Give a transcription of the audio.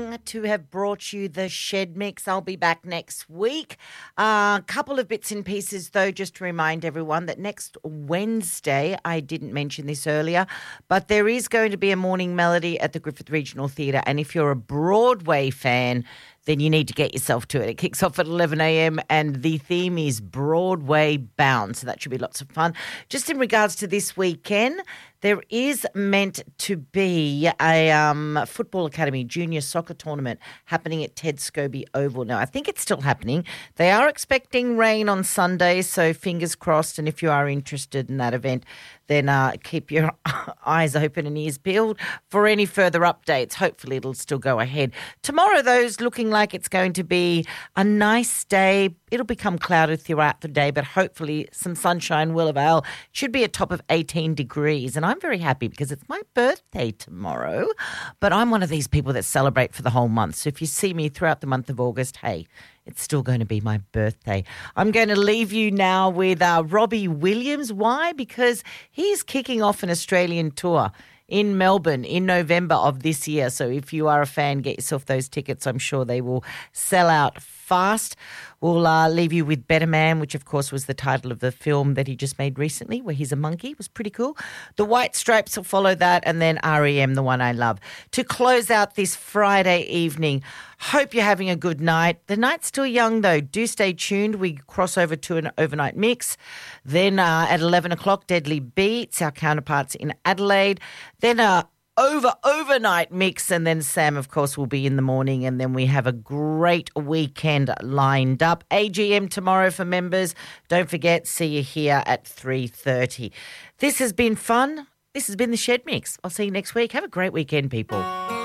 To have brought you the Shed Mix. I'll be back next week. A couple of bits and pieces, though, just to remind everyone that next Wednesday, I didn't mention this earlier, but there is going to be a morning melody at the Griffith Regional Theatre. And if you're a Broadway fan, then you need to get yourself to it. It kicks off at 11 a.m. and the theme is Broadway Bound. So that should be lots of fun. Just in regards to this weekend, there is meant to be a Football Academy junior soccer tournament happening at Ted Scobie Oval. Now, I think it's still happening. They are expecting rain on Sunday, so fingers crossed. And if you are interested in that event, then keep your eyes open and ears peeled for any further updates. Hopefully it'll still go ahead. Tomorrow, though, is looking like it's going to be a nice day. It'll become clouded throughout the day, but hopefully some sunshine will avail. It should be a top of 18 degrees. And I'm very happy because it's my birthday tomorrow. But I'm one of these people that celebrate for the whole month. So if you see me throughout the month of August, hey, it's still going to be my birthday. I'm going to leave you now with Robbie Williams. Why? Because he's kicking off an Australian tour in Melbourne in November of this year. So if you are a fan, get yourself those tickets. I'm sure they will sell out fast. We'll leave you with Better Man, which of course was the title of the film that he just made recently where he's a monkey. It was pretty cool. The White Stripes will follow that, and then R.E.M., The One I Love. To close out this Friday evening, hope you're having a good night. The night's still young though. Do stay tuned. We cross over to an overnight mix. Then at 11 o'clock, Deadly Beats, our counterparts in Adelaide. Then overnight mix, and then Sam, of course, will be in the morning, and then we have a great weekend lined up. AGM tomorrow for members. Don't forget, see you here at 3:30. This has been fun. This has been the Shed Mix. I'll see you next week. Have a great weekend, people.